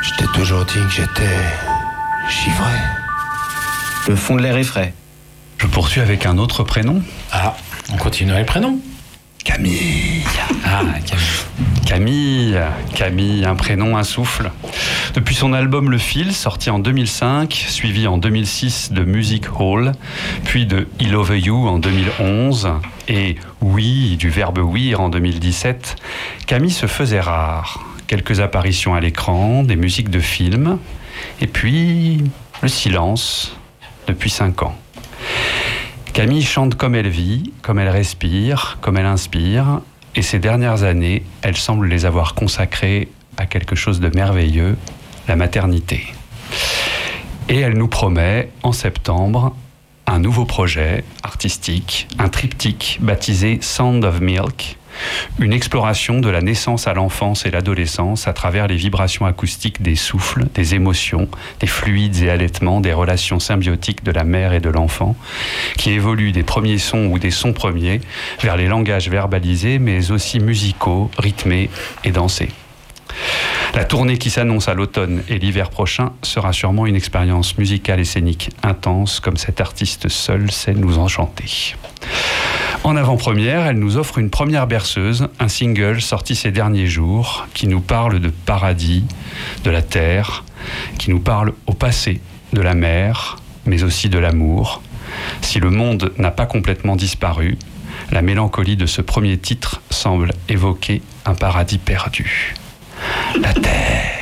Je t'ai toujours dit que j'étais givré. Le fond de l'air est frais. Je poursuis avec un autre prénom. Ah, on continue avec le prénom. Camille. Ah, Camille. Camille, un prénom, un souffle. Depuis son album Le Fil, sorti en 2005, suivi en 2006 de Music Hall, puis de I Love You en 2011 et Oui, du verbe ouïr en 2017, Camille se faisait rare. Quelques apparitions à l'écran, des musiques de films, et puis le silence depuis 5 ans. Camille chante comme elle vit, comme elle respire, comme elle inspire, et ces dernières années, elle semble les avoir consacrées à quelque chose de merveilleux, la maternité. Et elle nous promet, en septembre, un nouveau projet artistique, un triptyque baptisé Sound of Milk, une exploration de la naissance à l'enfance et l'adolescence à travers les vibrations acoustiques des souffles, des émotions, des fluides et allaitements, des relations symbiotiques de la mère et de l'enfant, qui évoluent des premiers sons ou des sons premiers vers les langages verbalisés, mais aussi musicaux, rythmés et dansés. La tournée qui s'annonce à l'automne et l'hiver prochain sera sûrement une expérience musicale et scénique intense, comme cet artiste seul sait nous enchanter. En avant-première, elle nous offre une première berceuse, un single sorti ces derniers jours, qui nous parle de paradis, de la terre, qui nous parle au passé, de la mer, mais aussi de l'amour. Si le monde n'a pas complètement disparu, la mélancolie de ce premier titre semble évoquer un paradis perdu. La terre.